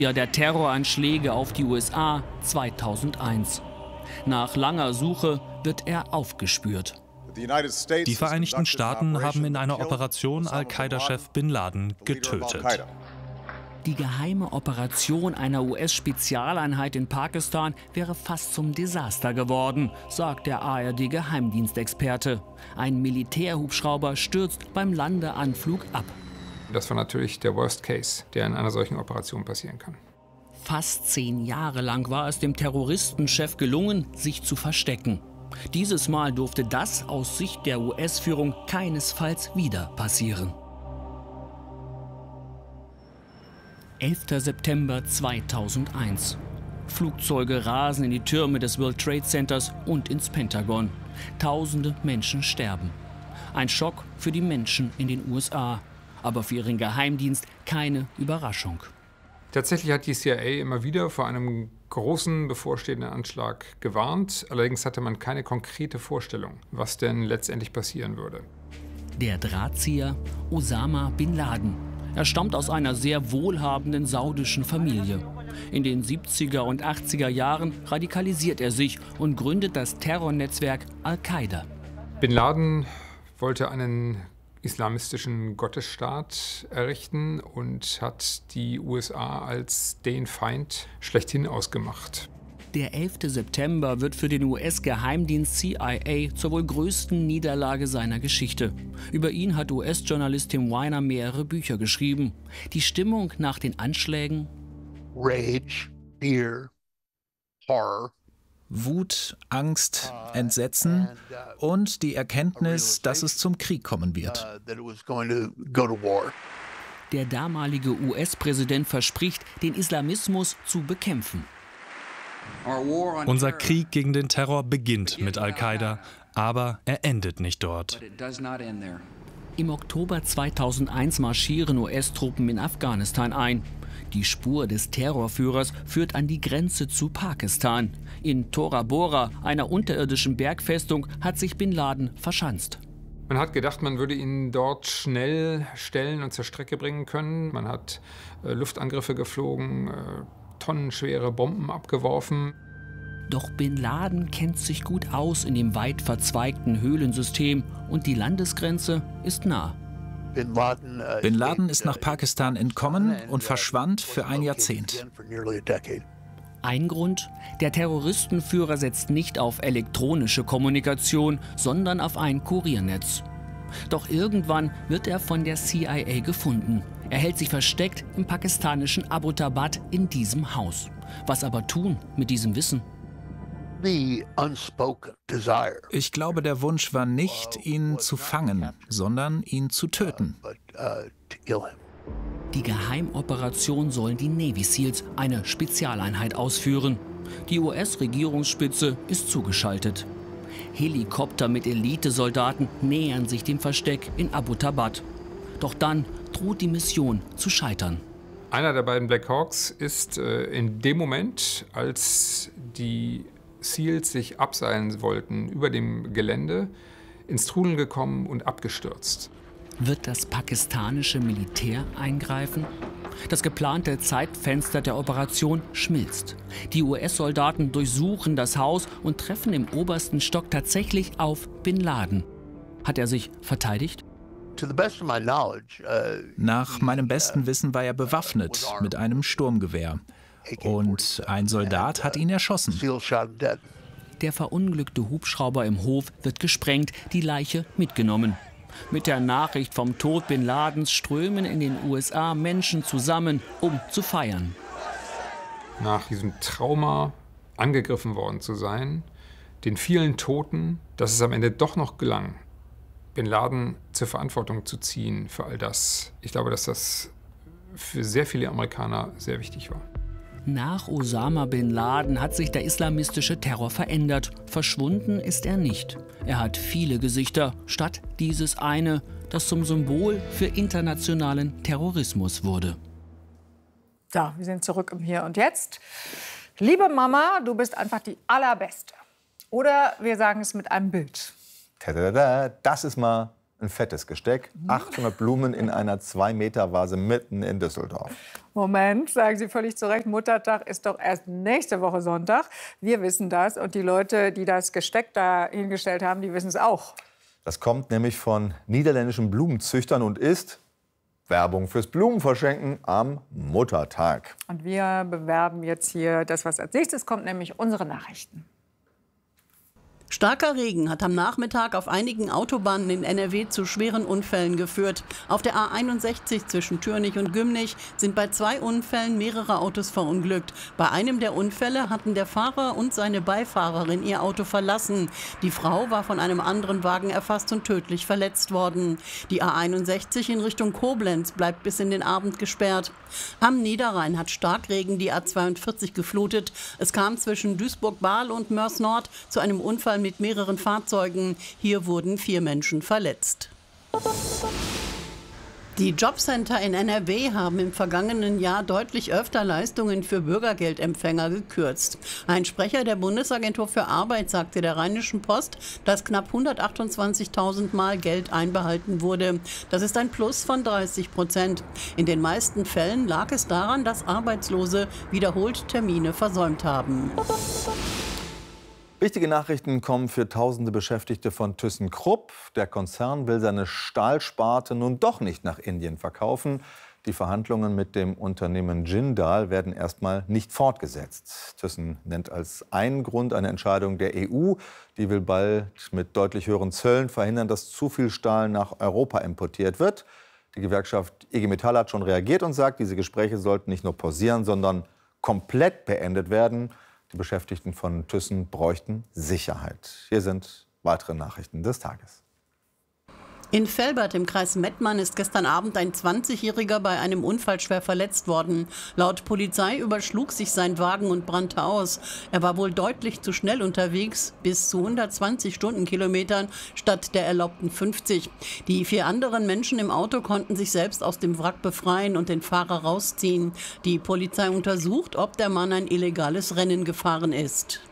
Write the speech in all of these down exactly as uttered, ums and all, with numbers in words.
Ja, der Terroranschläge auf die U S A zweitausendeins. Nach langer Suche wird er aufgespürt. Die Vereinigten Staaten haben in einer Operation Al-Qaida-Chef Bin Laden getötet. Die geheime Operation einer U S-Spezialeinheit in Pakistan wäre fast zum Desaster geworden, sagt der A R D-Geheimdienstexperte. Ein Militärhubschrauber stürzt beim Landeanflug ab. Das war natürlich der Worst Case, der in einer solchen Operation passieren kann. Fast zehn Jahre lang war es dem Terroristenchef gelungen, sich zu verstecken. Dieses Mal durfte das aus Sicht der U S-Führung keinesfalls wieder passieren. elfter September zweitausendeins. Flugzeuge rasen in die Türme des World Trade Centers und ins Pentagon. Tausende Menschen sterben. Ein Schock für die Menschen in den U S A, aber für ihren Geheimdienst keine Überraschung. Tatsächlich hat die C I A immer wieder vor einem großen bevorstehenden Anschlag gewarnt. Allerdings hatte man keine konkrete Vorstellung, was denn letztendlich passieren würde. Der Drahtzieher Osama Bin Laden. Er stammt aus einer sehr wohlhabenden saudischen Familie. In den siebziger und achtziger Jahren radikalisiert er sich und gründet das Terrornetzwerk Al-Qaida. Bin Laden wollte einen islamistischen Gottesstaat errichten und hat die U S A als den Feind schlechthin ausgemacht. Der elfter September wird für den U S-Geheimdienst C I A zur wohl größten Niederlage seiner Geschichte. Über ihn hat U S-Journalist Tim Weiner mehrere Bücher geschrieben. Die Stimmung nach den Anschlägen? Rage, Fear, Horror. Wut, Angst, Entsetzen und die Erkenntnis, dass es zum Krieg kommen wird. Der damalige U S-Präsident verspricht, den Islamismus zu bekämpfen. Unser Krieg gegen den Terror beginnt mit Al-Qaida, aber er endet nicht dort. Im Oktober zweitausendeins marschieren U S-Truppen in Afghanistan ein. Die Spur des Terrorführers führt an die Grenze zu Pakistan. In Tora Bora, einer unterirdischen Bergfestung, hat sich Bin Laden verschanzt. Man hat gedacht, man würde ihn dort schnell stellen und zur Strecke bringen können. Man hat äh, Luftangriffe geflogen, äh, tonnenschwere Bomben abgeworfen. Doch Bin Laden kennt sich gut aus in dem weit verzweigten Höhlensystem und die Landesgrenze ist nah. Bin Laden ist nach Pakistan entkommen und verschwand für ein Jahrzehnt. Ein Grund: Der Terroristenführer setzt nicht auf elektronische Kommunikation, sondern auf ein Kuriernetz. Doch irgendwann wird er von der C I A gefunden. Er hält sich versteckt im pakistanischen Abbottabad in diesem Haus. Was aber tun mit diesem Wissen? Ich glaube, der Wunsch war nicht, ihn zu fangen, sondern ihn zu töten. Die Geheimoperation sollen die Navy Seals, eine Spezialeinheit, ausführen. Die U S-Regierungsspitze ist zugeschaltet. Helikopter mit Elitesoldaten nähern sich dem Versteck in Abbottabad. Doch dann droht die Mission zu scheitern. Einer der beiden Black Hawks ist äh, in dem Moment, als die Seals sich abseilen wollten über dem Gelände, ins Trudeln gekommen und abgestürzt. Wird das pakistanische Militär eingreifen? Das geplante Zeitfenster der Operation schmilzt. Die U S-Soldaten durchsuchen das Haus und treffen im obersten Stock tatsächlich auf Bin Laden. Hat er sich verteidigt? Nach meinem besten Wissen war er bewaffnet mit einem Sturmgewehr. Und ein Soldat hat ihn erschossen. Der verunglückte Hubschrauber im Hof wird gesprengt, die Leiche mitgenommen. Mit der Nachricht vom Tod Bin Ladens strömen in den U S A Menschen zusammen, um zu feiern. Nach diesem Trauma angegriffen worden zu sein, den vielen Toten, dass es am Ende doch noch gelang, Bin Laden zur Verantwortung zu ziehen für all das. Ich glaube, dass das für sehr viele Amerikaner sehr wichtig war. Nach Osama Bin Laden hat sich der islamistische Terror verändert. Verschwunden ist er nicht. Er hat viele Gesichter, statt dieses eine, das zum Symbol für internationalen Terrorismus wurde. Ja, wir sind zurück im Hier und Jetzt. Liebe Mama, du bist einfach die Allerbeste. Oder wir sagen es mit einem Bild. Tada, das ist mal ein fettes Gesteck, achthundert Blumen in einer zwei Meter Vase mitten in Düsseldorf. Moment, sagen Sie völlig zu Recht, Muttertag ist doch erst nächste Woche Sonntag. Wir wissen das und die Leute, die das Gesteck da hingestellt haben, die wissen es auch. Das kommt nämlich von niederländischen Blumenzüchtern und ist Werbung fürs Blumenverschenken am Muttertag. Und wir bewerben jetzt hier das, was als nächstes kommt, nämlich unsere Nachrichten. Starker Regen hat am Nachmittag auf einigen Autobahnen in N R W zu schweren Unfällen geführt. Auf der A einundsechzig zwischen Türnich und Gümnich sind bei zwei Unfällen mehrere Autos verunglückt. Bei einem der Unfälle hatten der Fahrer und seine Beifahrerin ihr Auto verlassen. Die Frau war von einem anderen Wagen erfasst und tödlich verletzt worden. Die A einundsechzig in Richtung Koblenz bleibt bis in den Abend gesperrt. Am Niederrhein hat Starkregen die A zweiundvierzig geflutet. Es kam zwischen Duisburg-Bahl und Mörs-Nord zu einem Unfall mit mehreren Fahrzeugen. Hier wurden vier Menschen verletzt. Die Jobcenter in N R W haben im vergangenen Jahr deutlich öfter Leistungen für Bürgergeldempfänger gekürzt. Ein Sprecher der Bundesagentur für Arbeit sagte der Rheinischen Post, dass knapp hundertachtundzwanzigtausend Mal Geld einbehalten wurde. Das ist ein Plus von dreißig Prozent. In den meisten Fällen lag es daran, dass Arbeitslose wiederholt Termine versäumt haben. Wichtige Nachrichten kommen für tausende Beschäftigte von ThyssenKrupp. Der Konzern will seine Stahlsparte nun doch nicht nach Indien verkaufen. Die Verhandlungen mit dem Unternehmen Jindal werden erstmal nicht fortgesetzt. Thyssen nennt als einen Grund eine Entscheidung der E U. Die will bald mit deutlich höheren Zöllen verhindern, dass zu viel Stahl nach Europa importiert wird. Die Gewerkschaft I G Metall hat schon reagiert und sagt, diese Gespräche sollten nicht nur pausieren, sondern komplett beendet werden. Die Beschäftigten von Thyssen bräuchten Sicherheit. Hier sind weitere Nachrichten des Tages. In Velbert im Kreis Mettmann ist gestern Abend ein zwanzigjähriger bei einem Unfall schwer verletzt worden. Laut Polizei überschlug sich sein Wagen und brannte aus. Er war wohl deutlich zu schnell unterwegs, bis zu hundertzwanzig Stundenkilometern statt der erlaubten fünfzig. Die vier anderen Menschen im Auto konnten sich selbst aus dem Wrack befreien und den Fahrer rausziehen. Die Polizei untersucht, ob der Mann ein illegales Rennen gefahren ist.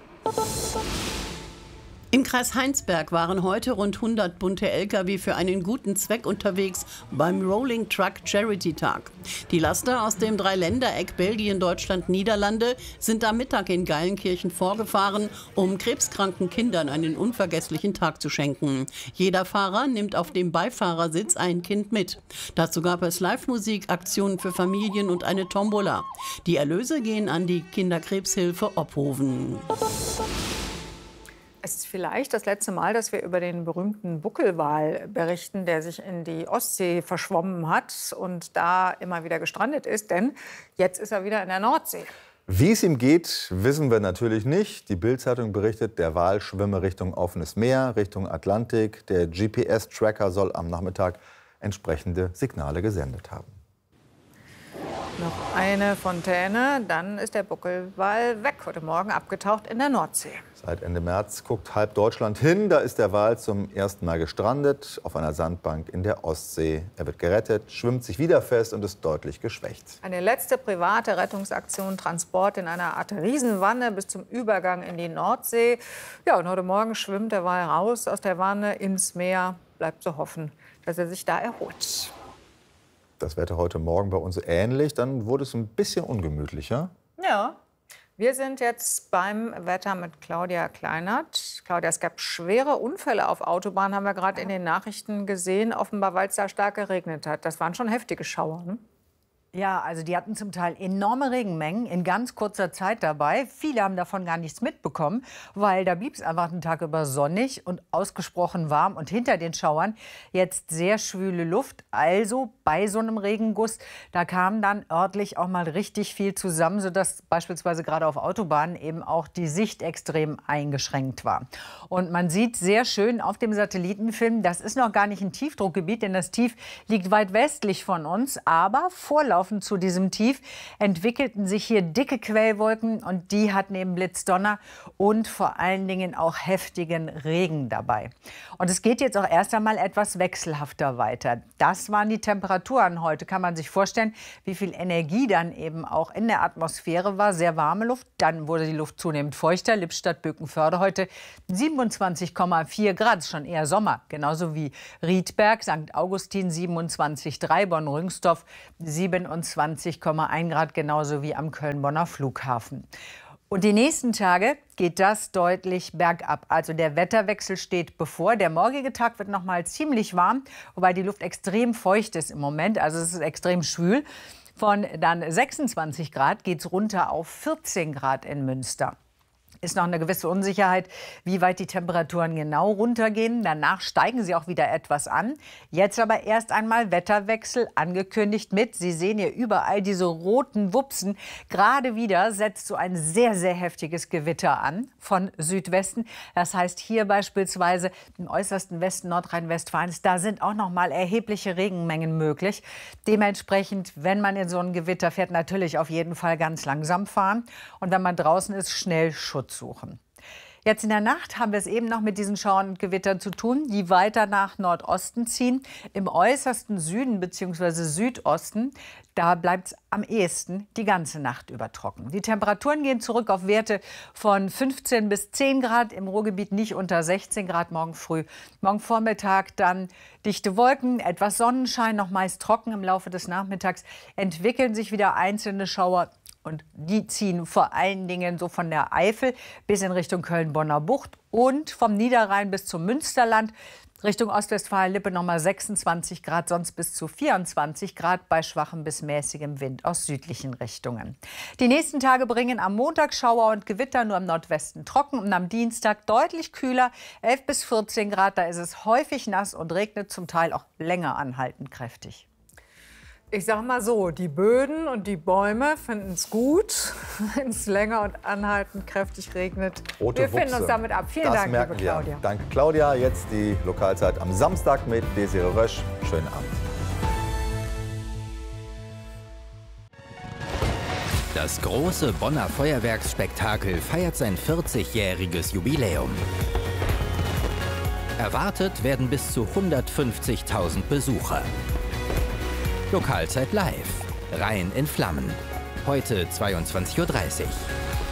Im Kreis Heinsberg waren heute rund hundert bunte L K W für einen guten Zweck unterwegs beim Rolling Truck Charity Tag. Die Laster aus dem Dreiländereck Belgien, Deutschland, Niederlande sind am Mittag in Geilenkirchen vorgefahren, um krebskranken Kindern einen unvergesslichen Tag zu schenken. Jeder Fahrer nimmt auf dem Beifahrersitz ein Kind mit. Dazu gab es Live-Musik, Aktionen für Familien und eine Tombola. Die Erlöse gehen an die Kinderkrebshilfe Ophoven. Es ist vielleicht das letzte Mal, dass wir über den berühmten Buckelwal berichten, der sich in die Ostsee verschwommen hat und da immer wieder gestrandet ist. Denn jetzt ist er wieder in der Nordsee. Wie es ihm geht, wissen wir natürlich nicht. Die Bild-Zeitung berichtet, der Wal schwimme Richtung offenes Meer, Richtung Atlantik. Der G P S-Tracker soll am Nachmittag entsprechende Signale gesendet haben. Noch eine Fontäne, dann ist der Buckelwal weg. Heute Morgen abgetaucht in der Nordsee. Seit Ende März guckt halb Deutschland hin. Da ist der Wal zum ersten Mal gestrandet auf einer Sandbank in der Ostsee. Er wird gerettet, schwimmt sich wieder fest und ist deutlich geschwächt. Eine letzte private Rettungsaktion, Transport in einer Art Riesenwanne bis zum Übergang in die Nordsee. Ja, und heute Morgen schwimmt der Wal raus aus der Wanne ins Meer. Bleibt zu hoffen, dass er sich da erholt. Das Wetter heute Morgen bei uns ähnlich. Dann wurde es ein bisschen ungemütlicher. Ja. Wir sind jetzt beim Wetter mit Claudia Kleinert. Claudia, es gab schwere Unfälle auf Autobahnen, haben wir gerade in den Nachrichten gesehen. Offenbar, weil es da stark geregnet hat. Das waren schon heftige Schauer, ne? Ja, also die hatten zum Teil enorme Regenmengen in ganz kurzer Zeit dabei. Viele haben davon gar nichts mitbekommen, weil da blieb es einfach den Tag über sonnig und ausgesprochen warm. Und hinter den Schauern jetzt sehr schwüle Luft. Also bei so einem Regenguss, da kam dann örtlich auch mal richtig viel zusammen, sodass beispielsweise gerade auf Autobahnen eben auch die Sicht extrem eingeschränkt war. Und man sieht sehr schön auf dem Satellitenfilm, das ist noch gar nicht ein Tiefdruckgebiet, denn das Tief liegt weit westlich von uns, aber Vorlauf laufend zu diesem Tief, entwickelten sich hier dicke Quellwolken und die hatten eben Blitzdonner und vor allen Dingen auch heftigen Regen dabei. Und es geht jetzt auch erst einmal etwas wechselhafter weiter. Das waren die Temperaturen heute. Kann man sich vorstellen, wie viel Energie dann eben auch in der Atmosphäre war. Sehr warme Luft, dann wurde die Luft zunehmend feuchter. Lippstadt-Bökenförde heute siebenundzwanzig Komma vier Grad, ist schon eher Sommer. Genauso wie Riedberg, Sankt Augustin siebenundzwanzig Komma drei, Bonn-Rüngsdorf siebenundzwanzig Komma eins Grad, genauso wie am Köln-Bonner Flughafen. Und die nächsten Tage geht das deutlich bergab. Also der Wetterwechsel steht bevor. Der morgige Tag wird noch mal ziemlich warm, wobei die Luft extrem feucht ist im Moment. Also es ist extrem schwül. Von dann sechsundzwanzig Grad geht es runter auf vierzehn Grad in Münster. Ist noch eine gewisse Unsicherheit, wie weit die Temperaturen genau runtergehen. Danach steigen sie auch wieder etwas an. Jetzt aber erst einmal Wetterwechsel angekündigt mit. Sie sehen hier überall diese roten Wupsen. Gerade wieder setzt so ein sehr, sehr heftiges Gewitter an von Südwesten. Das heißt hier beispielsweise im äußersten Westen Nordrhein-Westfalens, da sind auch noch mal erhebliche Regenmengen möglich. Dementsprechend, wenn man in so ein Gewitter fährt, natürlich auf jeden Fall ganz langsam fahren. Und wenn man draußen ist, schnell Schutz suchen. Jetzt in der Nacht haben wir es eben noch mit diesen Schauern und Gewittern zu tun, die weiter nach Nordosten ziehen. Im äußersten Süden bzw. Südosten, da bleibt es am ehesten die ganze Nacht über trocken. Die Temperaturen gehen zurück auf Werte von fünfzehn bis zehn Grad, im Ruhrgebiet nicht unter sechzehn Grad morgen früh. Morgen Vormittag dann dichte Wolken, etwas Sonnenschein, noch meist trocken. Im Laufe des Nachmittags entwickeln sich wieder einzelne Schauer. Und die ziehen vor allen Dingen so von der Eifel bis in Richtung Köln-Bonner Bucht und vom Niederrhein bis zum Münsterland. Richtung Ostwestfalen-Lippe nochmal sechsundzwanzig Grad, sonst bis zu vierundzwanzig Grad bei schwachem bis mäßigem Wind aus südlichen Richtungen. Die nächsten Tage bringen am Montag Schauer und Gewitter, nur im Nordwesten trocken. Und am Dienstag deutlich kühler, elf bis vierzehn Grad. Da ist es häufig nass und regnet zum Teil auch länger anhaltend kräftig. Ich sage mal so, die Böden und die Bäume finden es gut, wenn es länger und anhaltend kräftig regnet. Rote wir finden Wuchse. uns damit ab. Vielen das Dank, merken liebe wir. Claudia. Danke, Claudia. Jetzt die Lokalzeit am Samstag mit Desiree Rösch. Schönen Abend. Das große Bonner Feuerwerksspektakel feiert sein vierzigjähriges Jubiläum. Erwartet werden bis zu hundertfünfzigtausend Besucher. Lokalzeit live. Rhein in Flammen. Heute zweiundzwanzig Uhr dreißig.